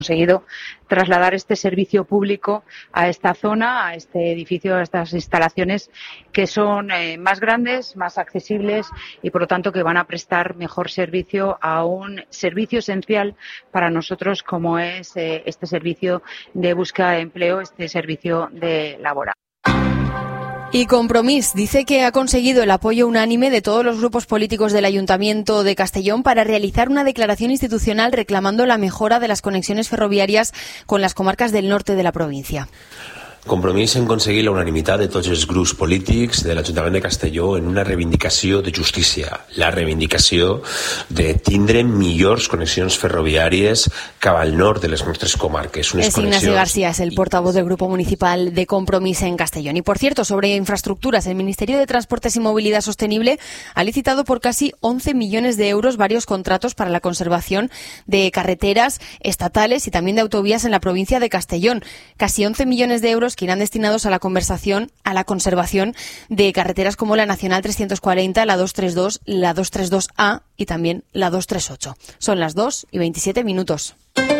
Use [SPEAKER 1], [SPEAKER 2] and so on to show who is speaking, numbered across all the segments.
[SPEAKER 1] conseguido trasladar este servicio público a esta zona, a este edificio, a estas instalaciones que son más grandes, más accesibles y por lo tanto que van a prestar mejor servicio a un servicio esencial para nosotros como es este servicio de búsqueda de empleo, este servicio de laboral.
[SPEAKER 2] Y Compromís dice que ha conseguido el apoyo unánime de todos los grupos políticos del Ayuntamiento de Castellón para realizar una declaración institucional reclamando la mejora de las conexiones ferroviarias con las comarcas del norte de la provincia.
[SPEAKER 3] Compromís en aconseguir la unanimitat de tots els grups polítics de l'Ajuntament de Castelló en una reivindicació de justícia, la reivindicació de tindre millors connexions ferroviàries cap al nord de les nostres comarques.
[SPEAKER 2] Ignacio García es el portavoz del Grupo Municipal de Compromís en Castellón. Y por cierto, sobre infraestructuras, el Ministerio de Transportes y Movilidad Sostenible ha licitado por casi 11 millones de euros varios contratos para la conservación de carreteras estatales y también de autovías en la provincia de Castellón. Casi 11 millones de euros que irán destinados a la conservación de carreteras como la Nacional 340, la 232, la 232A y también la 238. Son las 2:27.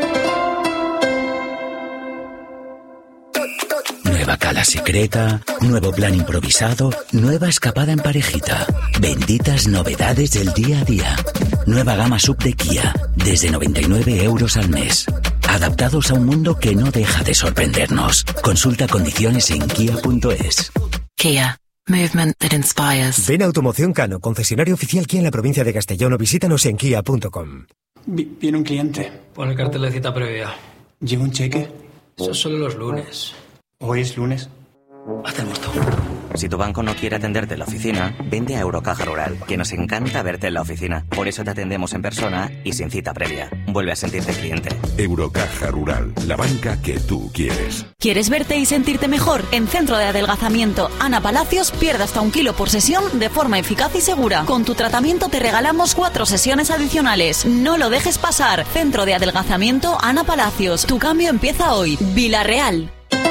[SPEAKER 4] Nueva cala secreta, nuevo plan improvisado, nueva escapada en parejita. Benditas novedades del día a día. Nueva gama sub de Kia, desde 99 euros al mes. Adaptados a un mundo que no deja de sorprendernos. Consulta condiciones en kia.es.
[SPEAKER 5] Kia. Movement that inspires.
[SPEAKER 6] Ven a Automoción Cano, concesionario oficial Kia en la provincia de Castellón, o visítanos en kia.com.
[SPEAKER 7] Viene un cliente.
[SPEAKER 8] Pon el cartel de cita previa.
[SPEAKER 7] ¿Lleva un cheque?
[SPEAKER 8] Eso es solo los lunes.
[SPEAKER 7] ¿Hoy es lunes?
[SPEAKER 8] Hacemos todo.
[SPEAKER 9] Si tu banco no quiere atenderte en la oficina, vente a Eurocaja Rural, que nos encanta verte en la oficina. Por eso te atendemos en persona y sin cita previa. Vuelve a sentirte cliente.
[SPEAKER 10] Eurocaja Rural, la banca que tú quieres.
[SPEAKER 11] ¿Quieres verte y sentirte mejor? En Centro de Adelgazamiento Ana Palacios pierde hasta 1 kilo por sesión de forma eficaz y segura. Con tu tratamiento te regalamos 4 sesiones adicionales. No lo dejes pasar. Centro de Adelgazamiento Ana Palacios. Tu cambio empieza hoy. Vilareal.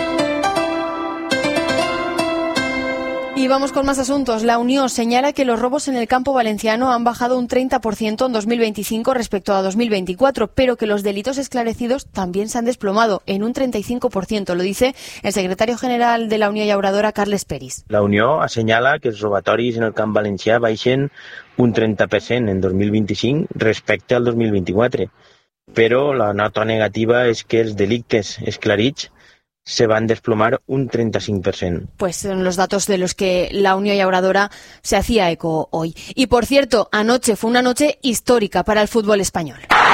[SPEAKER 2] Y vamos con más asuntos. La Unión señala que los robos en el campo valenciano han bajado un 30% en 2025 respecto a 2024, pero que los delitos esclarecidos también se han desplomado en un 35%. Lo dice el secretario general de la Unió Llauradora, Carles Peris.
[SPEAKER 12] La Unió assenyala que els robatoris en el camp valencià baixen un 30% en 2025 respecte al 2024, però la nota negativa és que els delictes esclarits se van desplomar un 35%.
[SPEAKER 2] Pues son los datos de los que la Unión Llauradora se hacía eco hoy. Y por cierto, anoche fue una noche histórica para el fútbol español.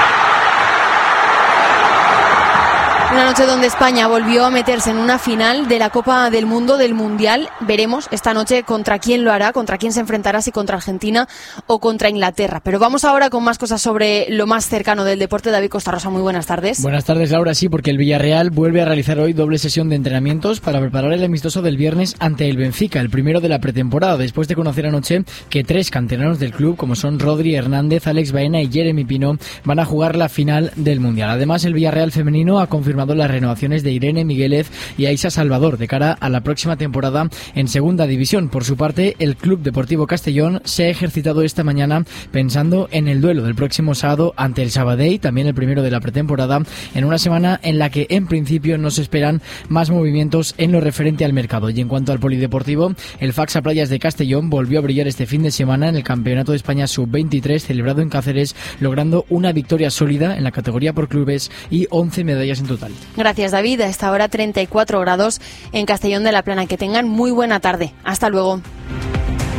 [SPEAKER 2] Una noche donde España volvió a meterse en una final de la Copa del Mundo, del Mundial. Veremos esta noche contra quién lo hará, contra quién se enfrentará, si contra Argentina o contra Inglaterra. Pero vamos ahora con más cosas sobre lo más cercano del deporte. David Costa Rosa, muy buenas tardes.
[SPEAKER 13] Buenas tardes, Laura. Sí, porque el Villarreal vuelve a realizar hoy doble sesión de entrenamientos para preparar el amistoso del viernes ante el Benfica, el primero de la pretemporada, después de conocer anoche que 3 canteranos del club, como son Rodri Hernández, Alex Baena y Jeremy Pino, van a jugar la final del Mundial. Además, el Villarreal femenino ha confirmado las renovaciones de Irene Miguelez y Aisha Salvador de cara a la próxima temporada en Segunda División. Por su parte, el Club Deportivo Castellón se ha ejercitado esta mañana pensando en el duelo del próximo sábado ante el Sabadell, también el primero de la pretemporada, en una semana en la que en principio no se esperan más movimientos en lo referente al mercado. Y en cuanto al polideportivo, el Faxa Playas de Castellón volvió a brillar este fin de semana en el Campeonato de España Sub-23 celebrado en Cáceres, logrando una victoria sólida en la categoría por clubes y 11 medallas en total.
[SPEAKER 2] Gracias, David. A esta hora 34 grados en Castellón de la Plana. Que tengan muy buena tarde. Hasta luego.